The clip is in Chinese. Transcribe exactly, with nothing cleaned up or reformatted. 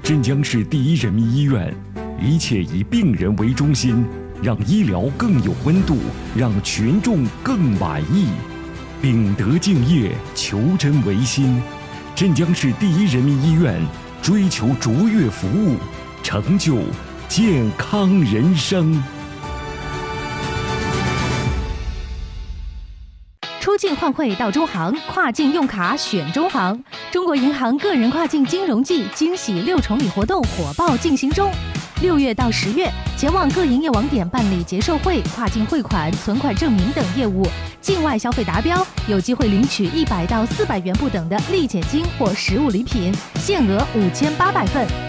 镇江市第一人民医院，一切以病人为中心，让医疗更有温度，让群众更满意。秉德敬业，求真维新。镇江市第一人民医院追求卓越服务，成就健康人生。 出境换汇到中行，跨境用卡选中行。中国银行个人跨境金融季惊喜六重礼活动火爆进行中。六月到十月，前往各营业网点办理结售汇、跨境汇款、存款证明等业务，境外消费达标，有机会领取一百到四百元不等的立减金或实物礼品，限额五千八百份。